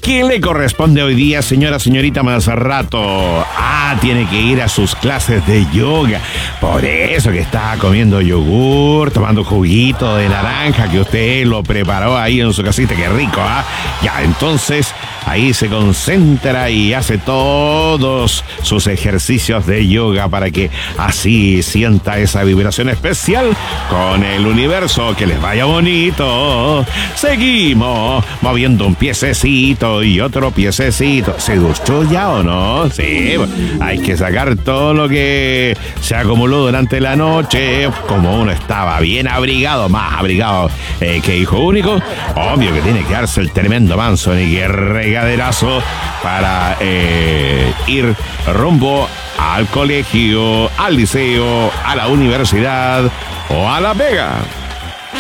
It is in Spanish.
¿Qué le corresponde hoy día, señorita más rato? Tiene que ir a sus clases de yoga. Por eso que está comiendo yogur, tomando juguito de naranja que usted lo preparó ahí en su casita. ¡Qué rico! Ya, entonces ahí se concentra y hace todos sus ejercicios de yoga para que así sienta esa vibración especial con el universo. Que les vaya bonito. Seguimos moviendo un piececito y otro piececito. ¿Se duchó ya o no? Sí, hay que sacar todo lo que se acumuló durante la noche. Como uno estaba bien abrigado, más abrigado que hijo único, obvio que tiene que darse el tremendo manso y que regaderazo para ir rumbo al colegio, al liceo, a la universidad o a la pega.